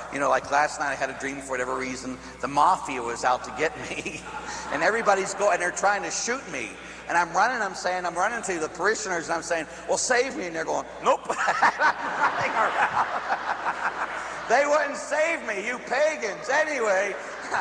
You know, like last night I had a dream for whatever reason. The mafia was out to get me. And everybody's going, and they're trying to shoot me. And I'm running to the parishioners, and I'm saying, well, save me. And they're going, nope. I'm running around. They wouldn't save me, you pagans. Anyway.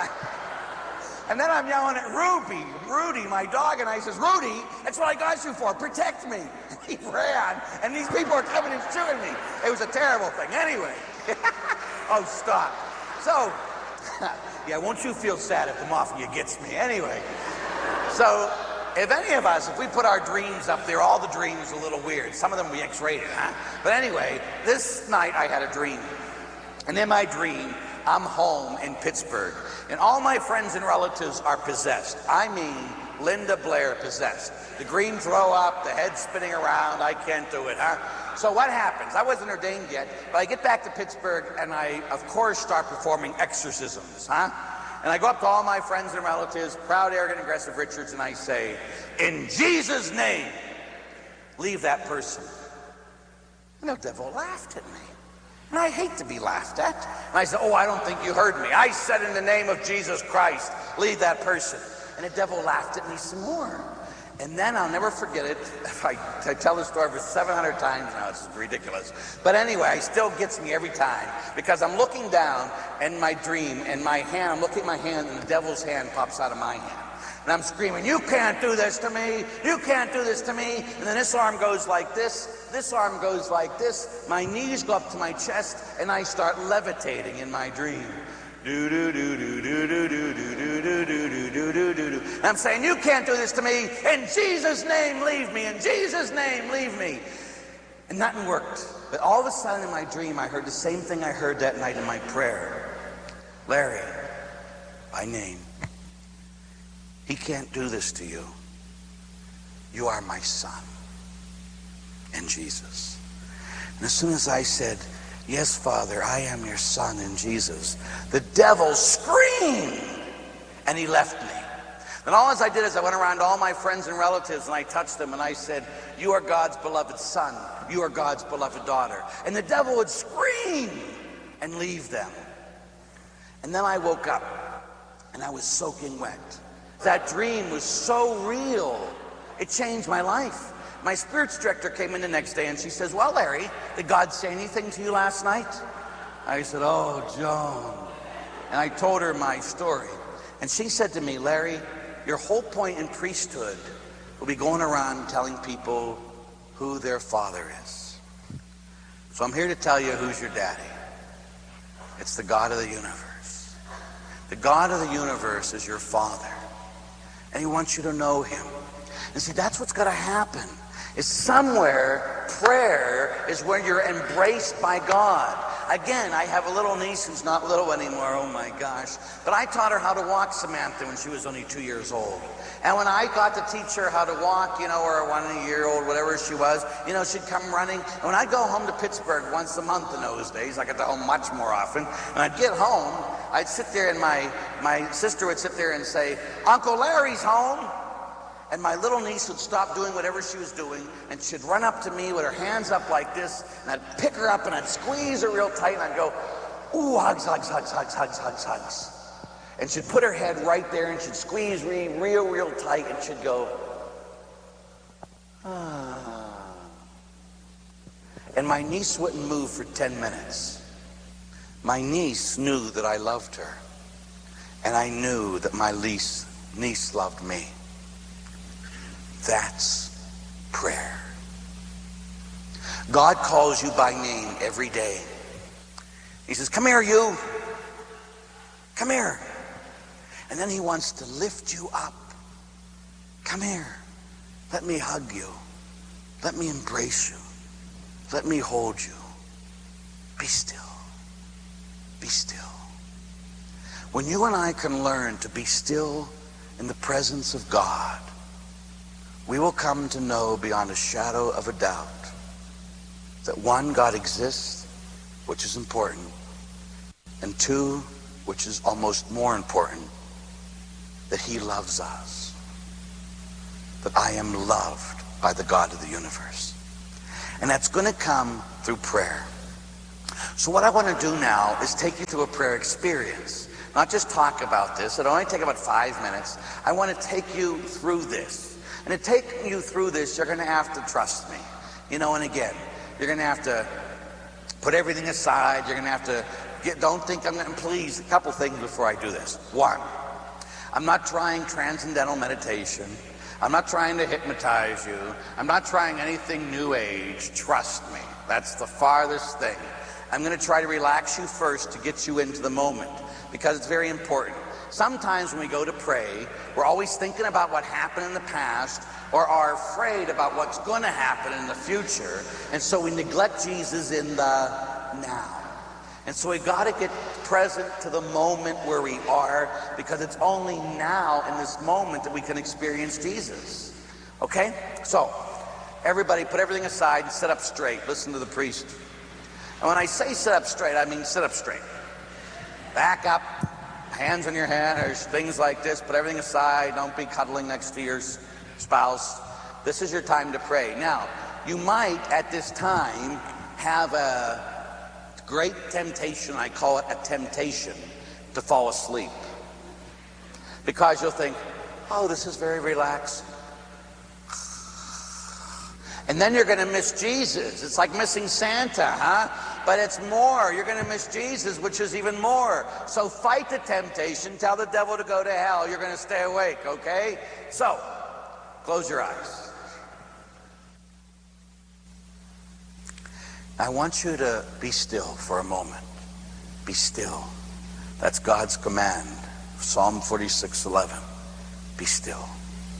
And then I'm yelling at Rudy, my dog, and I says, Rudy, that's what I got you for, protect me. And he ran, and these people are coming and shooting me. It was a terrible thing. Anyway. Oh, stop. So, yeah, won't you feel sad if the mafia gets me? Anyway. So, if any of us, if we put our dreams up there, all the dreams are a little weird. Some of them will be X-rated, huh? But anyway, this night I had a dream. And in my dream, I'm home in Pittsburgh. And all my friends and relatives are possessed. I mean, Linda Blair possessed. The green throw up, the head spinning around, I can't do it, huh? So what happens? I wasn't ordained yet, but I get back to Pittsburgh and I, of course, start performing exorcisms, huh? And I go up to all my friends and relatives, proud, arrogant, aggressive Richards, and I say, in Jesus' name, leave that person. And the devil laughed at me. And I hate to be laughed at. And I said, oh, I don't think you heard me. I said in the name of Jesus Christ, leave that person. And the devil laughed at me some more. And then I'll never forget it. I tell the story for 700 times now. It's ridiculous. But anyway, it still gets me every time. Because I'm looking down in my dream, and my hand, I'm looking at my hand, and the devil's hand pops out of my hand. And I'm screaming, you can't do this to me. You can't do this to me. And then this arm goes like this. This arm goes like this. My knees go up to my chest, and I start levitating in my dream. Do do do do do do do do do do do do do do do. I'm saying, you can't do this to me. In Jesus' name, leave me. In Jesus' name, leave me. And nothing worked. But all of a sudden in my dream, I heard the same thing I heard that night in my prayer. Larry, by name, he can't do this to you. You are my son. In Jesus. And as soon as I said, yes, Father, I am your son in Jesus, the devil screamed and he left me. Then all I did is I went around to all my friends and relatives and I touched them and I said, you are God's beloved son. You are God's beloved daughter. And the devil would scream and leave them. And then I woke up and I was soaking wet. That dream was so real. It changed my life. My spirits director came in the next day and she says, well, Larry, did God say anything to you last night? I said, oh, Joan. And I told her my story. And she said to me, Larry, your whole point in priesthood will be going around telling people who their father is. So I'm here to tell you who's your daddy. It's the God of the universe. The God of the universe is your father. And he wants you to know him. And see, that's what's going to happen. Is somewhere, prayer is where you're embraced by God. Again, I have a little niece who's not little anymore, oh my gosh. But I taught her how to walk, Samantha, when she was only 2 years old. And when I got to teach her how to walk, you know, or 1 year old, whatever she was, you know, she'd come running. And when I'd go home to Pittsburgh once a month in those days, I got to home much more often, and I'd get home, I'd sit there and my sister would sit there and say, Uncle Larry's home. And my little niece would stop doing whatever she was doing, and she'd run up to me with her hands up like this, and I'd pick her up and I'd squeeze her real tight, and I'd go, ooh, hugs, hugs, hugs, hugs, hugs, hugs, hugs. And she'd put her head right there, and she'd squeeze me real tight, and she'd go, ah. And my niece wouldn't move for 10 minutes. My niece knew that I loved her, and I knew that my niece loved me. That's prayer. God calls you by name every day. He says, come here, you. Come here. And then he wants to lift you up. Come here. Let me hug you. Let me embrace you. Let me hold you. Be still. Be still. When you and I can learn to be still in the presence of God, we will come to know beyond a shadow of a doubt that one, God exists, which is important, and two, which is almost more important, that he loves us, that I am loved by the God of the universe. And that's going to come through prayer. So what I want to do now is take you through a prayer experience. Not just talk about this. It'll only take about 5 minutes. I want to take you through this. And to take you through this, you're going to have to trust me. You know, and again, you're going to have to put everything aside. You're going to have to don't think I'm going to, please, a couple things before I do this. One, I'm not trying transcendental meditation. I'm not trying to hypnotize you. I'm not trying anything new age. Trust me. That's the farthest thing. I'm going to try to relax you first to get you into the moment, because it's very important. Sometimes when we go to pray, we're always thinking about what happened in the past or are afraid about what's going to happen in the future, and so we neglect Jesus in the now. And so we got to get present to the moment where we are, because it's only now in this moment that we can experience Jesus. Okay? So, everybody put everything aside and sit up straight. Listen to the priest. And when I say sit up straight, I mean sit up straight. Back up, hands on your head, or things like this. Put everything aside. Don't be cuddling next to your spouse. This is your time to pray. Now, you might at this time have a great temptation, I call it a temptation, to fall asleep. Because you'll think, oh, this is very relaxed. And then you're going to miss Jesus. It's like missing Santa, huh? But it's more. You're going to miss Jesus, which is even more. So fight the temptation. Tell the devil to go to hell. You're going to stay awake, okay? So, close your eyes. I want you to be still for a moment. Be still. That's God's command. Psalm 46:11. Be still.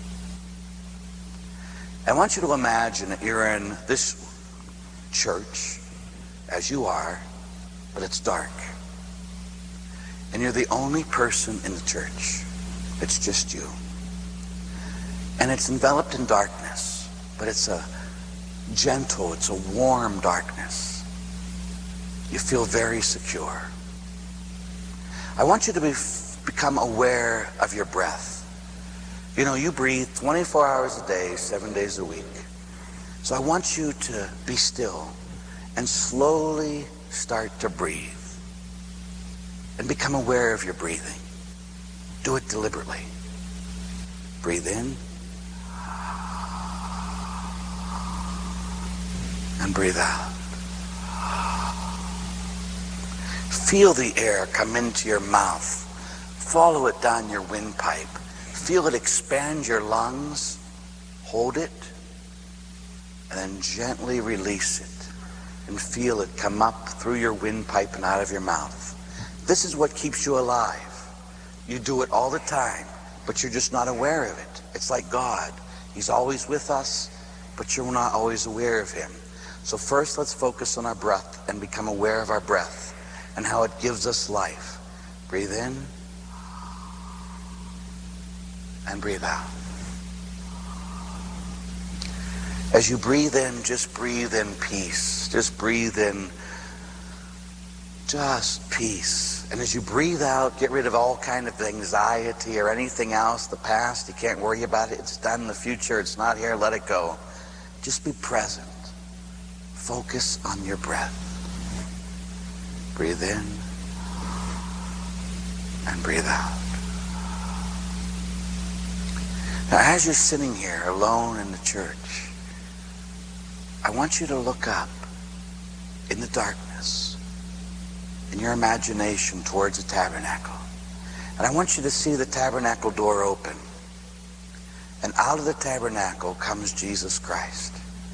I want you to imagine that you're in this church, as you are, but it's dark. And you're the only person in the church. It's just you. And it's enveloped in darkness, but it's a gentle, it's a warm darkness. You feel very secure. I want you to become aware of your breath. You know, you breathe 24 hours a day, 7 days a week. So I want you to be still and slowly start to breathe. And become aware of your breathing. Do it deliberately. Breathe in. And breathe out. Feel the air come into your mouth. Follow it down your windpipe. Feel it expand your lungs. Hold it. And then gently release it. And feel it come up through your windpipe and out of your mouth. This is what keeps you alive. You do it all the time, but you're just not aware of it. It's like God. He's always with us, but you're not always aware of him. So first, let's focus on our breath and become aware of our breath and how it gives us life. Breathe in and breathe out. As you breathe in, just breathe in peace. Just breathe in just peace. And as you breathe out, get rid of all kind of anxiety or anything else. The past, you can't worry about it. It's done. The future, it's not here. Let it go. Just be present. Focus on your breath. Breathe in and breathe out. Now, as you're sitting here alone in the church, I want you to look up in the darkness in your imagination towards the tabernacle. And I want you to see the tabernacle door open. And out of the tabernacle comes Jesus Christ.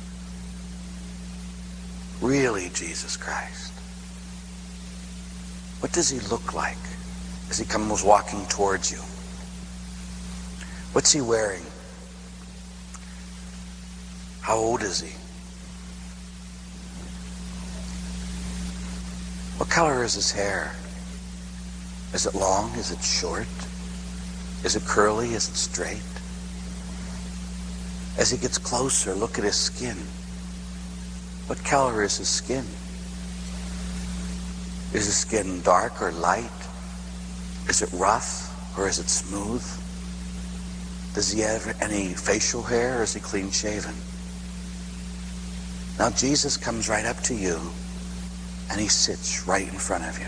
Really Jesus Christ. What does he look like as he comes walking towards you? What's he wearing? How old is he? What color is his hair? Is it long? Is it short? Is it curly? Is it straight? As he gets closer, look at his skin. What color is his skin? Is his skin dark or light? Is it rough or is it smooth? Does he have any facial hair or is he clean shaven? Now Jesus comes right up to you And he sits right in front of you.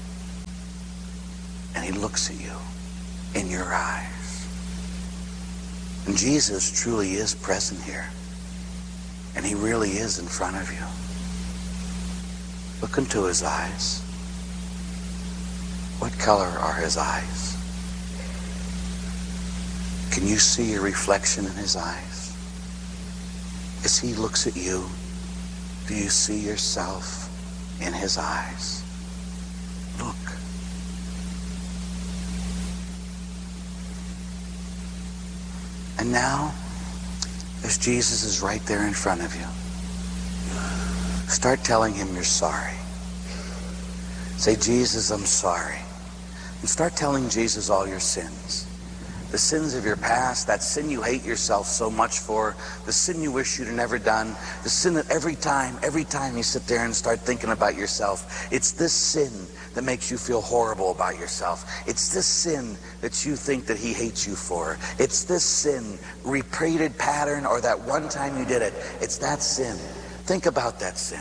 And he looks at you in your eyes. And Jesus truly is present here. And he really is in front of you. Look into his eyes. What color are his eyes? Can you see your reflection in his eyes? As he looks at you, do you see yourself in his eyes? Look. And now, as Jesus is right there in front of you, start telling him you're sorry. Say, Jesus, I'm sorry. And start telling Jesus all your sins. The sins of your past, that sin you hate yourself so much for, the sin you wish you'd never done, the sin that every time you sit there and start thinking about yourself, it's this sin that makes you feel horrible about yourself. It's this sin that you think that he hates you for. It's this sin, repeated pattern, or that one time you did it. It's that sin. Think about that sin.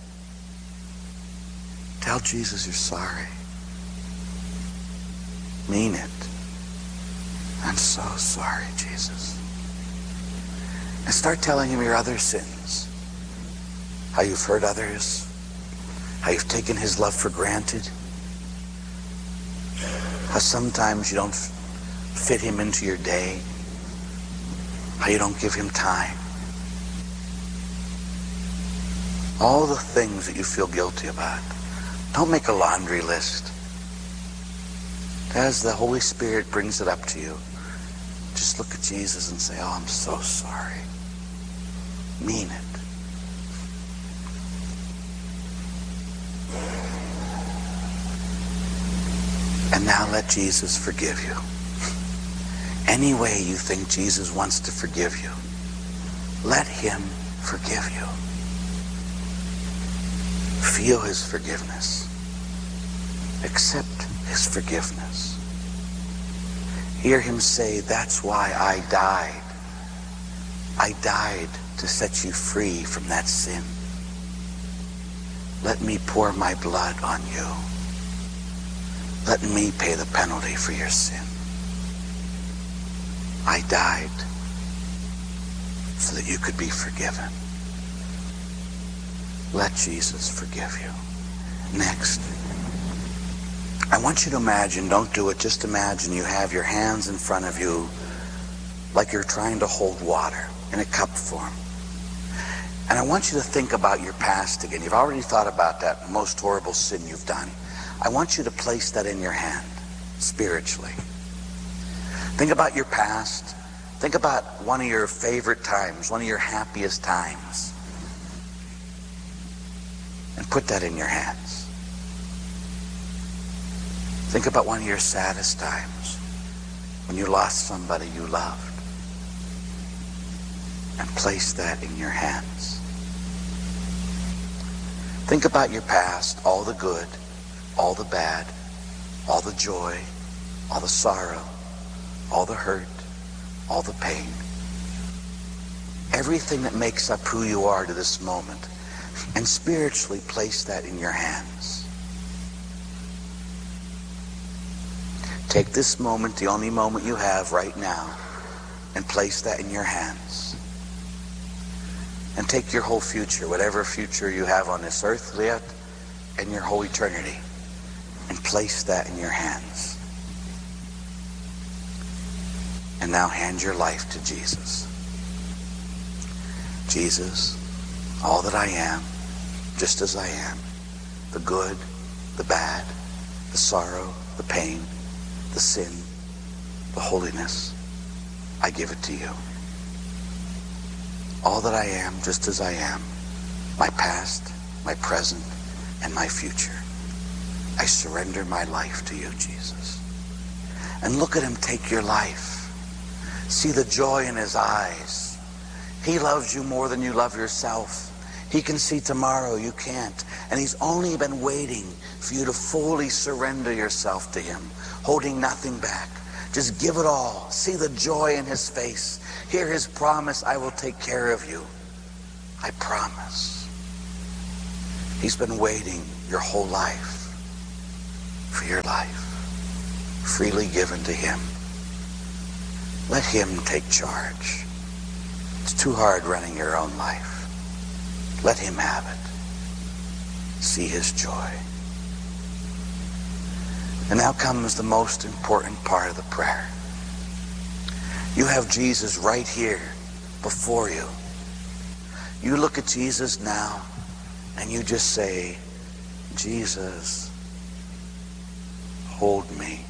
Tell Jesus you're sorry. Mean it. I'm so sorry, Jesus. And start telling him your other sins. How you've hurt others. How you've taken his love for granted. How sometimes you don't fit him into your day. How you don't give him time. All the things that you feel guilty about. Don't make a laundry list. As the Holy Spirit brings it up to you, just look at Jesus and say, oh, I'm so sorry. Mean it. And now let Jesus forgive you. Any way you think Jesus wants to forgive you, let him forgive you. Feel his forgiveness. Accept his forgiveness. Hear him say, that's why I died. I died to set you free from that sin. Let me pour my blood on you. Let me pay the penalty for your sin. I died so that you could be forgiven. Let Jesus forgive you. Next, I want you to imagine, don't do it, just imagine you have your hands in front of you like you're trying to hold water in a cup form. And I want you to think about your past again. You've already thought about that most horrible sin you've done. I want you to place that in your hand, spiritually. Think about your past. Think about one of your favorite times, one of your happiest times. And put that in your hands. Think about one of your saddest times, when you lost somebody you loved. And place that in your hands. Think about your past, all the good, all the bad, all the joy, all the sorrow, all the hurt, all the pain. Everything that makes up who you are to this moment. And spiritually place that in your hands. Take this moment, the only moment you have right now, and place that in your hands. And take your whole future, whatever future you have on this earth yet, and your whole eternity, and place that in your hands. And now hand your life to Jesus. Jesus, all that I am, just as I am, the good, the bad, the sorrow, the pain, the sin, the holiness, I give it to you. All that I am, just as I am, my past, my present, and my future. I surrender my life to you, Jesus. And look at him take your life. See the joy in his eyes. He loves you more than you love yourself. He can see tomorrow, you can't. And he's only been waiting for you to fully surrender yourself to him, holding nothing back. Just give it all. See the joy in his face. Hear his promise, I will take care of you. I promise. He's been waiting your whole life for your life, freely given to him. Let him take charge. It's too hard running your own life. Let him have it. See his joy. And now comes the most important part of the prayer. You have Jesus right here before you. You look at Jesus now and you just say, Jesus, hold me.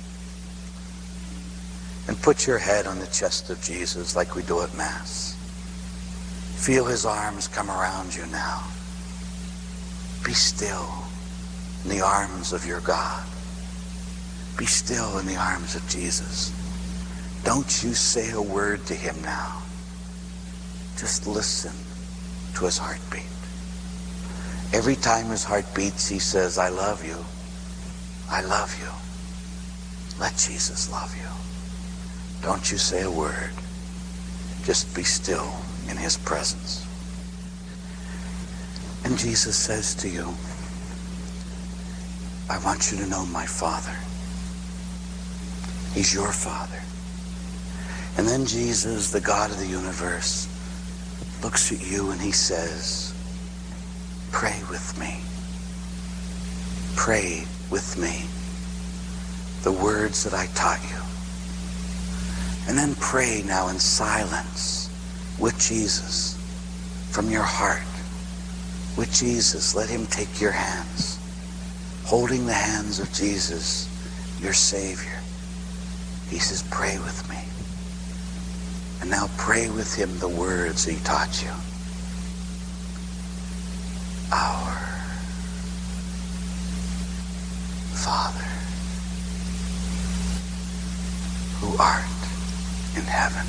And put your head on the chest of Jesus like we do at Mass. Feel his arms come around you now. Be still in the arms of your God. Be still in the arms of Jesus. Don't you say a word to him now. Just listen to his heartbeat. Every time his heart beats, he says, I love you. I love you. Let Jesus love you. Don't you say a word. Just be still in his presence. And Jesus says to you, I want you to know my Father. He's your Father. And then Jesus, the God of the universe, looks at you and he says, pray with me. Pray with me the words that I taught you. And then pray now in silence with Jesus from your heart. With Jesus, let him take your hands, holding the hands of Jesus, your Savior. He says, pray with me. And now pray with him the words he taught you. Our Father, who art in heaven,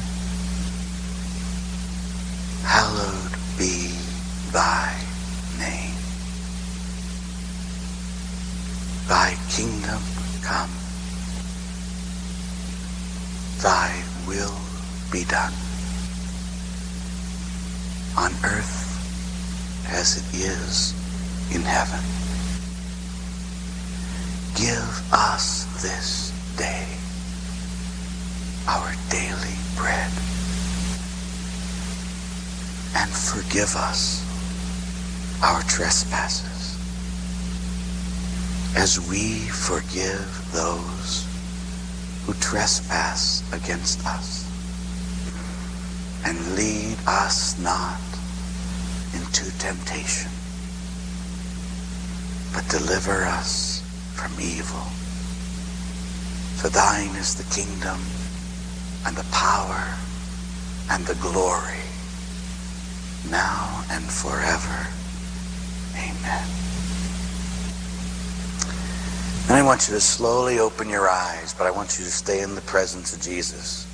hallowed be thy name. Thy kingdom come. Thy will be done on earth as it is in heaven. Give us this day our daily bread, and forgive us our trespasses as we forgive those who trespass against us. And lead us not into temptation, but deliver us from evil. For thine is the kingdom and the power and the glory, now and forever. Amen. And I want you to slowly open your eyes, but I want you to stay in the presence of Jesus.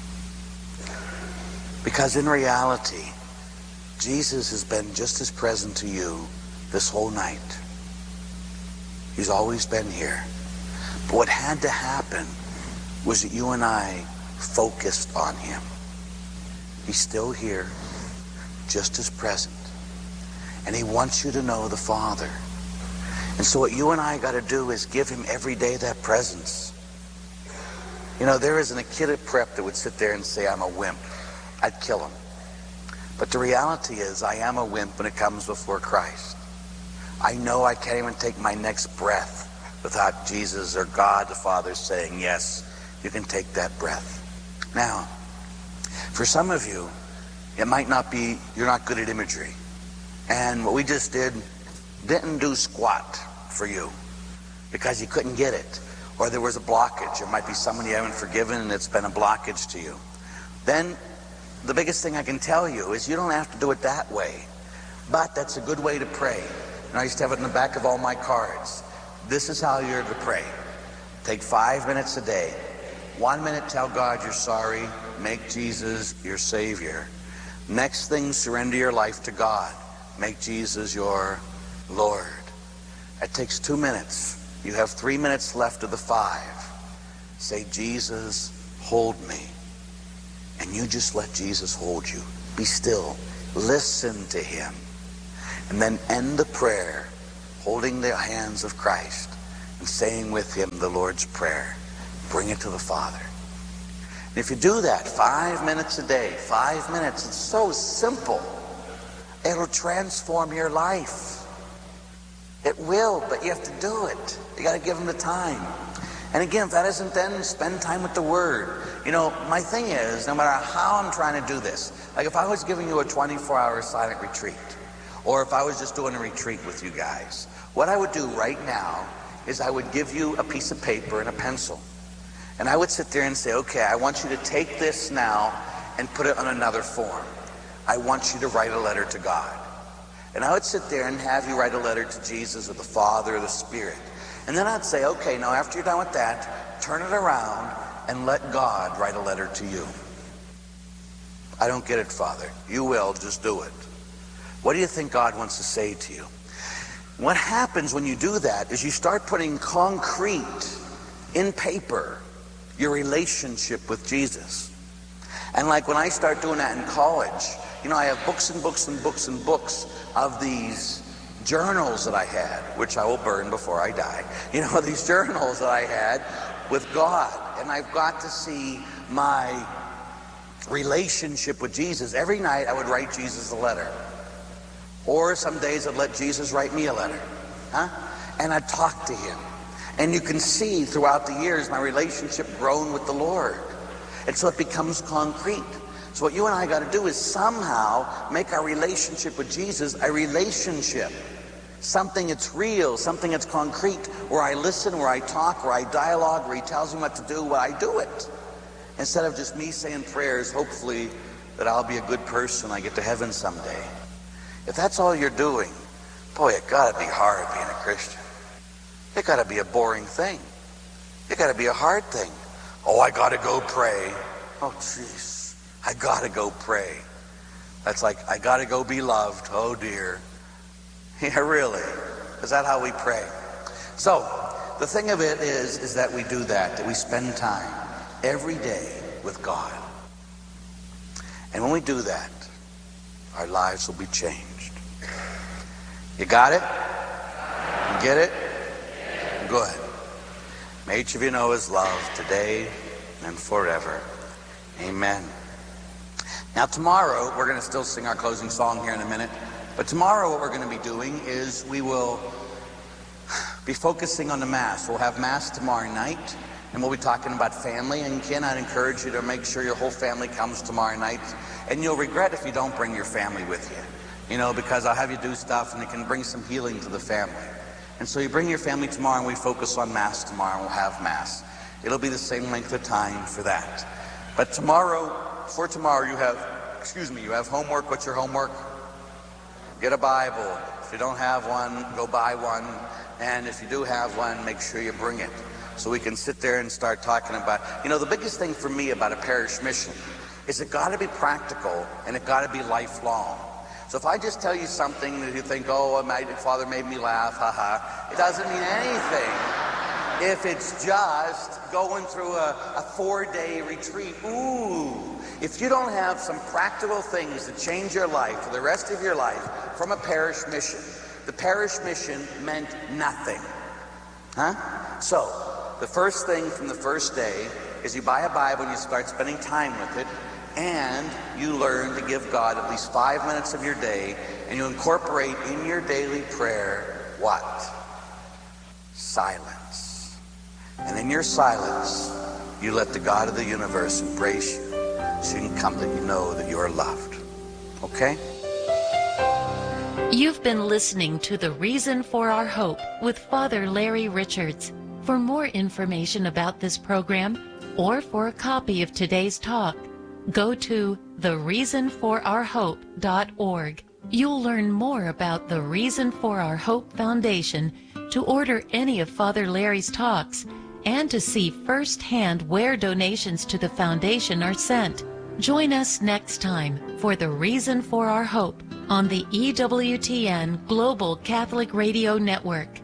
Because in reality, Jesus has been just as present to you this whole night. He's always been here. But what had to happen was that you and I focused on him. He's still here, just as present. And he wants you to know the Father. And so what you and I got to do is give him every day that presence. You know, there isn't a kid at prep that would sit there and say, I'm a wimp. I'd kill him. But the reality is, I am a wimp when it comes before Christ. I know I can't even take my next breath without Jesus or God the Father saying, yes, you can take that breath. Now, for some of you, it might not be, you're not good at imagery. And what we just didn't do squat for you because you couldn't get it. Or there was a blockage. There might be someone you haven't forgiven and it's been a blockage to you. Then the biggest thing I can tell you is you don't have to do it that way. But that's a good way to pray. And I used to have it in the back of all my cards. This is how you're to pray. Take 5 minutes a day. 1 minute, tell God you're sorry. Make Jesus your Savior. Next thing, surrender your life to God. Make Jesus your Lord. It takes 2 minutes. You have 3 minutes left of the 5. Say, Jesus, hold me. And you just let Jesus hold you. Be still. Listen to him. And then end the prayer holding the hands of Christ and saying with him the Lord's Prayer. Bring it to the Father. And if you do that 5 minutes a day, 5 minutes, it's so simple. It'll transform your life. It will, but you have to do it. You got to give him the time. And again, if that isn't, then spend time with the Word. You know, my thing is, no matter how I'm trying to do this, like if I was giving you a 24-hour silent retreat, or if I was just doing a retreat with you guys, what I would do right now is I would give you a piece of paper and a pencil. And I would sit there and say, okay, I want you to take this now and put it on another form. I want you to write a letter to God. And I would sit there and have you write a letter to Jesus or the Father or the Spirit. And then I'd say, okay, now after you're done with that, turn it around and let God write a letter to you. I don't get it, Father. You will, just do it. What do you think God wants to say to you? What happens when you do that is you start putting concrete in paper your relationship with Jesus. And like when I start doing that in college, you know, I have books and books and books and books of these journals that I had, which I will burn before I die. You know, these journals that I had with God. And I've got to see my relationship with Jesus. Every night I would write Jesus a letter. Or some days I'd let Jesus write me a letter. And I'd talk to him. And you can see throughout the years my relationship grown with the Lord. And so it becomes concrete. So what you and I got to do is somehow make our relationship with Jesus a relationship. Something that's real, something that's concrete, where I listen, where I talk, where I dialogue, where he tells me what to do, where I do it. Instead of just me saying prayers, hopefully that I'll be a good person when I get to heaven someday. If that's all you're doing, boy, it got to be hard being a Christian. It got to be a boring thing. It got to be a hard thing. Oh, I got to go pray. Oh, jeez. I got to go pray. That's like, I got to go be loved. Oh, dear. Yeah, really. Is that how we pray? So, the thing of it is that we do that we spend time every day with God. And when we do that, our lives will be changed. You got it? You get it? Good. May each of you know his love today and forever. Amen. Now tomorrow, we're going to still sing our closing song here in a minute, but tomorrow what we're going to be doing is we will be focusing on the Mass. We'll have Mass tomorrow night, and we'll be talking about family. And Ken, I'd encourage you to make sure your whole family comes tomorrow night. And you'll regret if you don't bring your family with you. You know, because I'll have you do stuff and it can bring some healing to the family. And so you bring your family tomorrow and we focus on Mass tomorrow and we'll have Mass. It'll be the same length of time for that. But tomorrow, for tomorrow, you have homework. What's your homework? Get a Bible. If you don't have one, go buy one. And if you do have one, make sure you bring it. So we can sit there and start talking about, you know, the biggest thing for me about a parish mission is it got to be practical and it got to be lifelong. So if I just tell you something that you think, oh, my father made me laugh, haha, it doesn't mean anything if it's just going through a 4-day retreat. Ooh, if you don't have some practical things that change your life for the rest of your life from a parish mission, the parish mission meant nothing. So the first thing from the first day is you buy a Bible and you start spending time with it, and you learn to give God at least 5 minutes of your day, and you incorporate in your daily prayer what? Silence. And in your silence, you let the God of the universe embrace you so you can come that you know that you are loved. Okay? You've been listening to The Reason for Our Hope with Father Larry Richards. For more information about this program, or for a copy of today's talk, go to thereasonforourhope.org. You'll learn more about the Reason for Our Hope Foundation, to order any of Father Larry's talks, and to see firsthand where donations to the foundation are sent. Join us next time for The Reason for Our Hope on the EWTN Global Catholic Radio Network.